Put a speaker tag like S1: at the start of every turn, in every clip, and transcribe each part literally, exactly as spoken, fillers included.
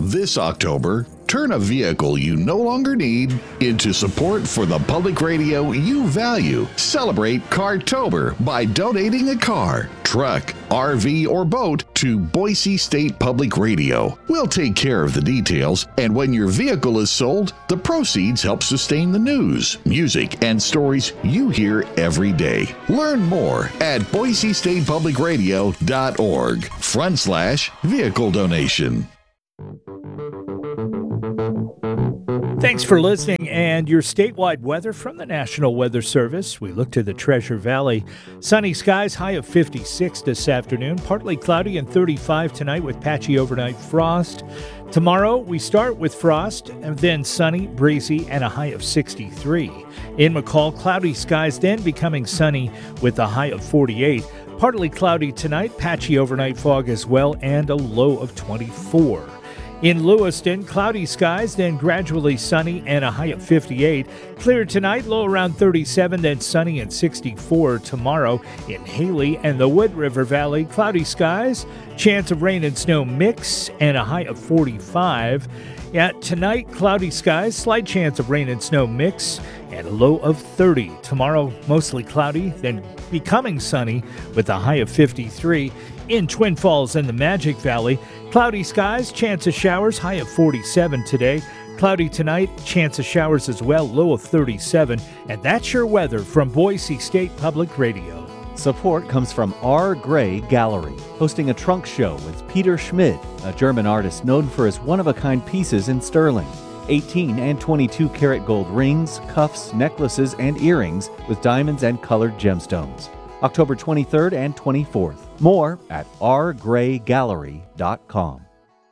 S1: This October, turn a vehicle you no longer need into support for the public radio you value. Celebrate Cartober by donating a car, truck, R V, or boat to Boise State Public Radio. We'll take care of the details, and when your vehicle is sold, the proceeds help sustain the news, music, and stories you hear every day. Learn more at boise state public radio dot org front slash vehicle donation.
S2: Thanks for listening, and your statewide weather from the National Weather Service. We look to the Treasure Valley. Sunny skies, high of fifty-six this afternoon. Partly cloudy and thirty-five tonight with patchy overnight frost. Tomorrow, we start with frost, and then sunny, breezy, and a high of sixty-three. In McCall, cloudy skies, then becoming sunny with a high of forty-eight. Partly cloudy tonight, patchy overnight fog as well, and a low of twenty-four. In Lewiston, cloudy skies, then gradually sunny and a high of fifty-eight. Clear tonight, low around thirty-seven, then sunny and sixty-four tomorrow. In Haley and the Wood River Valley, cloudy skies, chance of rain and snow mix, and a high of forty-five. Yeah, tonight, cloudy skies, slight chance of rain and snow mix, and a low of thirty. Tomorrow, mostly cloudy, then becoming sunny with a high of fifty-three. In Twin Falls and the Magic Valley, cloudy skies, chance of showers, high of forty-seven today. Cloudy tonight, chance of showers as well, low of thirty-seven. And that's your weather from Boise State Public Radio.
S3: Support comes from R. Gray Gallery, hosting a trunk show with Peter Schmid, a German artist known for his one-of-a-kind pieces in sterling. eighteen and twenty-two karat gold rings, cuffs, necklaces, and earrings with diamonds and colored gemstones. October twenty-third and twenty-fourth. More at r gray gallery dot com.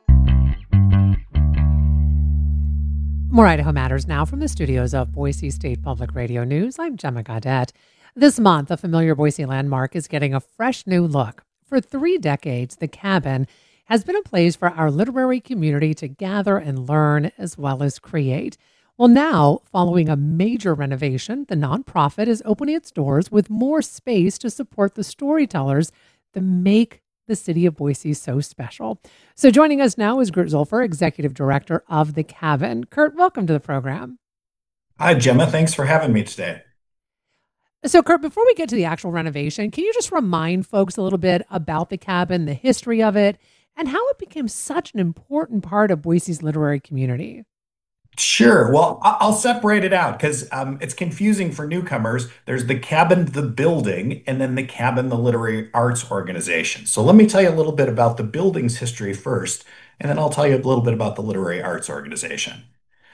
S4: More Idaho Matters now from the studios of Boise State Public Radio News. I'm Gemma Gaudette. This month, a familiar Boise landmark is getting a fresh new look. For three decades, the Cabin has been a place for our literary community to gather and learn as well as create. Well, now, following a major renovation, the nonprofit is opening its doors with more space to support the storytellers that make the city of Boise so special. So joining us now is Kurt Zulfer, Executive Director of the Cabin. Kurt, welcome to the program.
S5: Hi, Gemma. Thanks for having me today.
S4: So, Kurt, before we get to the actual renovation, can you just remind folks a little bit about the Cabin, the history of it, and how it became such an important part of Boise's literary community?
S5: Sure. Well, I- I'll separate it out because um, it's confusing for newcomers. There's the Cabin, the building, and then the Cabin, the literary arts organization. So let me tell you a little bit about the building's history first, and then I'll tell you a little bit about the literary arts organization.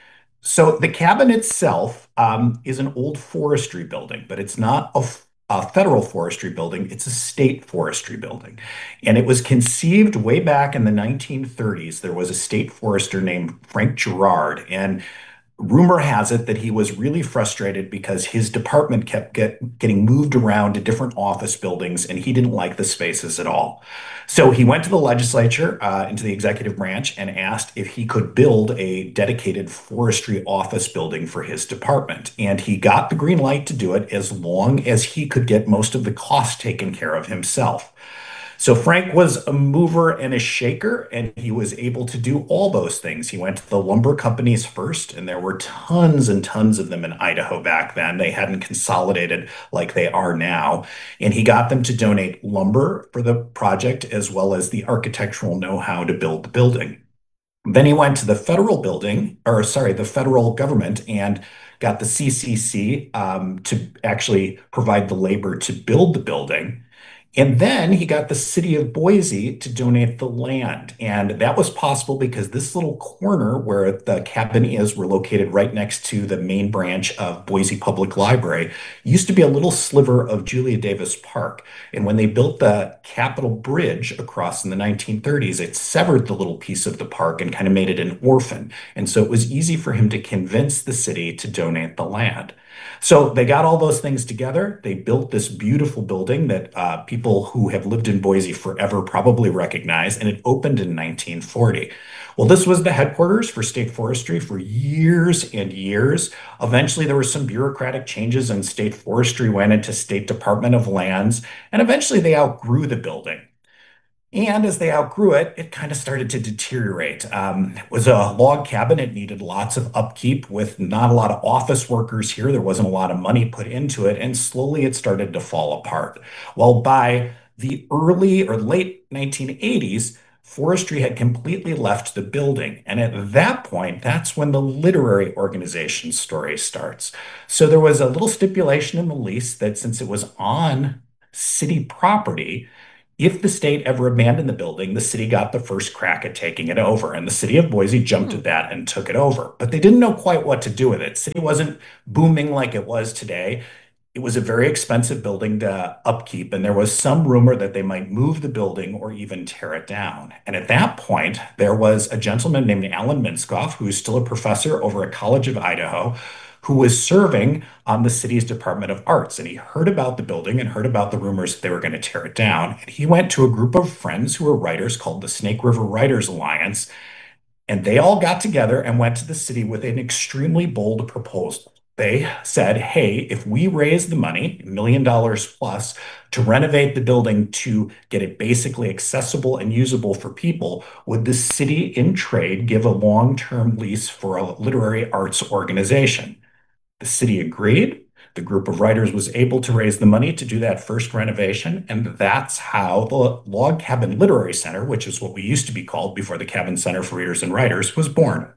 S5: So the Cabin itself um, is an old forestry building, but it's not a, f- a federal forestry building. It's a state forestry building. And it was conceived way back in the nineteen thirties. There was a state forester named Frank Gerard, and rumor has it that he was really frustrated because his department kept get, getting moved around to different office buildings, and he didn't like the spaces at all. So he went to the legislature, uh, into the executive branch, and asked if he could build a dedicated forestry office building for his department. And he got the green light to do it as long as he could get most of the cost taken care of himself. So Frank was a mover and a shaker, and he was able to do all those things. He went to the lumber companies first, and there were tons and tons of them in Idaho back then. They hadn't consolidated like they are now. And he got them to donate lumber for the project as well as the architectural know-how to build the building. Then he went to the federal building, or sorry, the federal government, and got the C C C um, to actually provide the labor to build the building. And then he got the city of Boise to donate the land. And that was possible because this little corner where the Cabin is, we're located right next to the main branch of Boise Public Library, used to be a little sliver of Julia Davis Park. And when they built the Capitol Bridge across in the nineteen thirties, it severed the little piece of the park and kind of made it an orphan. And so it was easy for him to convince the city to donate the land. So they got all those things together. They built this beautiful building that uh, people who have lived in Boise forever probably recognize, and it opened in nineteen forty. Well, this was the headquarters for state forestry for years and years. Eventually, there were some bureaucratic changes, and state forestry went into State Department of Lands, and eventually they outgrew the building. And as they outgrew it, it kind of started to deteriorate. Um, it was a log cabin. It needed lots of upkeep with not a lot of office workers here. There wasn't a lot of money put into it. And slowly it started to fall apart. Well, by the early or late nineteen eighties, forestry had completely left the building. And at that point, that's when the literary organization story starts. So there was a little stipulation in the lease that since it was on city property, if the state ever abandoned the building, the city got the first crack at taking it over. And the city of Boise jumped
S4: Hmm.
S5: at that and took it over. But they didn't know quite what to do with it. City wasn't booming like it was today. It was a very expensive building to upkeep, and there was some rumor that they might move the building or even tear it down. And at that point, there was a gentleman named Alan Minskoff, who's still a professor over at College of Idaho, who was serving on the city's Department of Arts. And he heard about the building and heard about the rumors that they were going to tear it down. And he went to a group of friends who were writers called the Snake River Writers Alliance, and they all got together and went to the city with an extremely bold proposal. They said, hey, if we raise the money, a million dollars plus, to renovate the building to get it basically accessible and usable for people, would the city in trade give a long term lease for a literary arts organization? The city agreed. The group of writers was able to raise the money to do that first renovation. And that's how the Log Cabin Literary Center, which is what we used to be called before the Cabin Center for Readers and Writers, was born.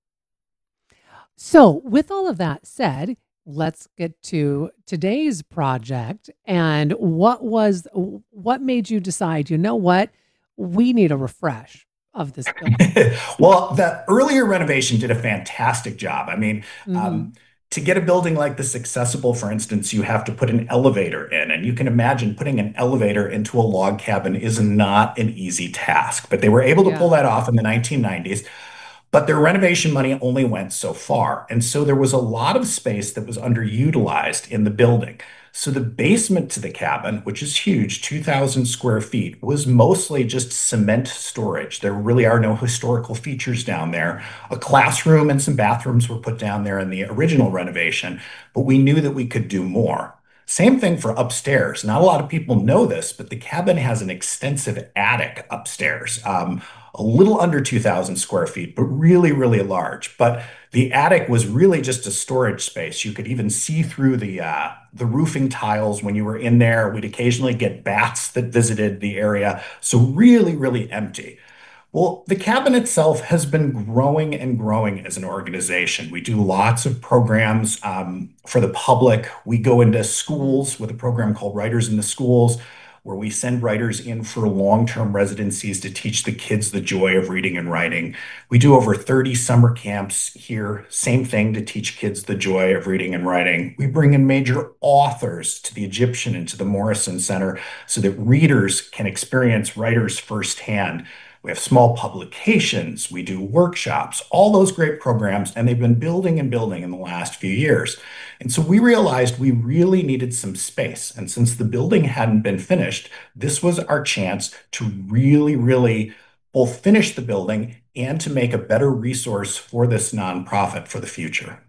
S4: So, with all of that said, let's get to today's project. And what was what made you decide, you know what, we need a refresh of this building?
S5: Well, the earlier renovation did a fantastic job. I mean,
S4: Hmm.
S5: um, to get a building like this accessible, for instance, you have to put an elevator in. And you can imagine putting an elevator into a log cabin is not an easy task. But they were able to pull
S4: Yeah.
S5: that off in the nineteen nineties. But their renovation money only went so far. And so there was a lot of space that was underutilized in the building. So the basement to the cabin, which is huge, two thousand square feet, was mostly just cement storage. There really are no historical features down there. A classroom and some bathrooms were put down there in the original renovation, but we knew that we could do more. Same thing for upstairs. Not a lot of people know this, but the cabin has an extensive attic upstairs. Um, a little under two thousand square feet, but really, really large. But the attic was really just a storage space. You could even see through the uh, the roofing tiles when you were in there. We'd occasionally get bats that visited the area. So really, really empty. Well, the cabin itself has been growing and growing as an organization. We do lots of programs um, for the public. We go into
S4: Hmm.
S5: schools with a program called Writers in the Schools, where we send writers in for long-term residencies to teach the kids the joy of reading and writing. We do over thirty summer camps here, same thing, to teach kids the joy of reading and writing. We bring in major authors to the Egyptian and to the Morrison Center so that readers can experience writers firsthand. We have small publications, we do workshops, all those great programs, and they've been building and building in the last few years. And so we realized we really needed some space. And since the building hadn't been finished, this was our chance to really, really both finish the building and to make a better resource for this nonprofit for the future.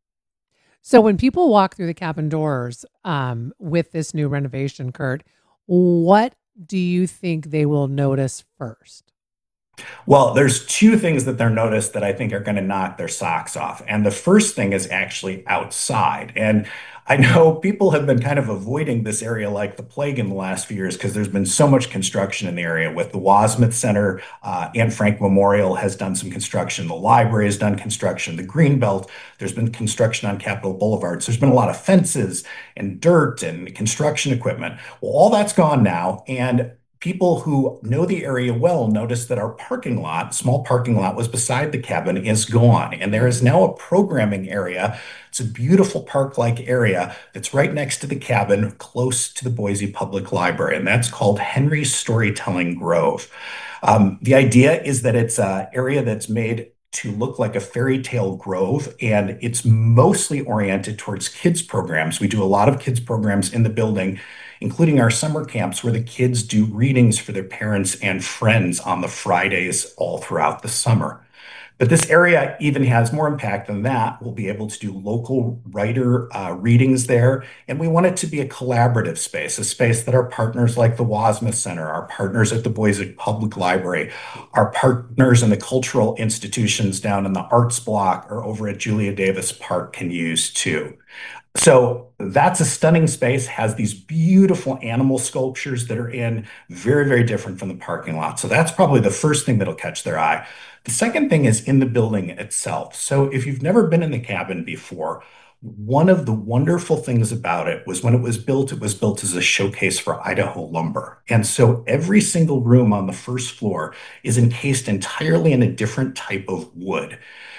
S4: So, when people walk through the cabin doors um, with this new renovation, Kurt, what do you think they will notice first?
S5: Well, there's two things that they're noticed that I think are going to knock their socks off. And the first thing is actually outside. And I know people have been kind of avoiding this area like the plague in the last few years because there's been so much construction in the area with the Wasmuth Center. Uh, Anne Frank Memorial has done some construction. The library has done construction. The Greenbelt, there's been construction on Capitol Boulevard. So there's been a lot of fences and dirt and construction equipment. Well, all that's gone now. And people who know the area well notice that our parking lot, small parking lot, was beside the cabin, is gone. And there is now a programming area. It's a beautiful park-like area that's right next to the cabin, close to the Boise Public Library, and that's called Henry's Storytelling Grove. Um, the idea is that it's an area that's made to look like a fairy tale grove, and it's mostly oriented towards kids programs. We do a lot of kids programs in the building, including our summer camps where the kids do readings for their parents and friends on the Fridays all throughout the summer. But this area even has more impact than that. We'll be able to do local writer uh, readings there. And we want it to be a collaborative space, a space that our partners like the Wasmuth Center, our partners at the Boise Public Library, our partners in the cultural institutions down in the Arts Block or over at Julia Davis Park can use too. So that's a stunning space, has these beautiful animal sculptures that are in very, very different from the parking lot. So that's probably the first thing that'll catch their eye. The second thing is in the building itself. So if you've never been in the cabin before, one of the wonderful things about it was when it was built, it was built as a showcase for Idaho lumber. And so every single room on the first floor is encased entirely in a different type of wood.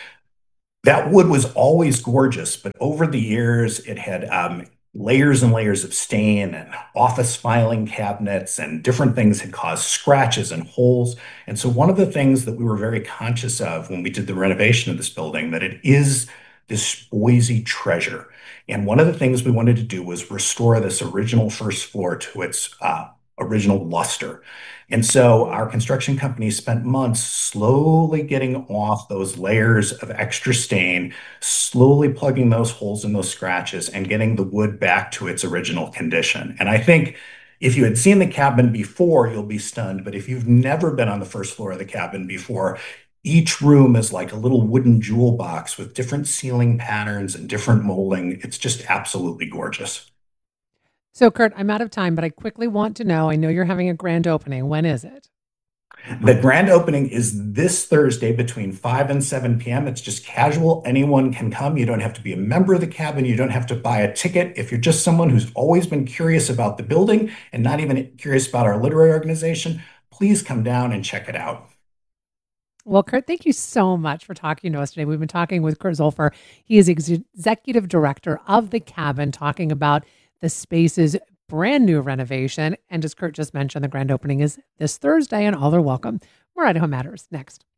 S5: That wood was always gorgeous, but over the years, it had um, layers and layers of stain, and office filing cabinets and different things had caused scratches and holes. And so one of the things that we were very conscious of when we did the renovation of this building, that it is this Boise treasure. And one of the things we wanted to do was restore this original first floor to its uh, original luster. And so our construction company spent months slowly getting off those layers of extra stain, slowly plugging those holes and those scratches and getting the wood back to its original condition. And I think if you had seen the cabin before, you'll be stunned. But if you've never been on the first floor of the cabin before, each room is like a little wooden jewel box with different ceiling patterns and different molding. It's just absolutely gorgeous.
S4: So, Kurt, I'm out of time, but I quickly want to know, I know you're having a grand opening. When is it?
S5: The grand opening is this Thursday between five and seven p m. It's just casual. Anyone can come. You don't have to be a member of the cabin. You don't have to buy a ticket. If you're just someone who's always been curious about the building and not even curious about our literary organization, please come down and check it out.
S4: Well, Kurt, thank you so much for talking to us today. We've been talking with Kurt Zollfer. He is ex- executive director of the cabin, talking about the space's brand new renovation. And as Kurt just mentioned, the grand opening is this Thursday, and all are welcome. More Idaho Matters next.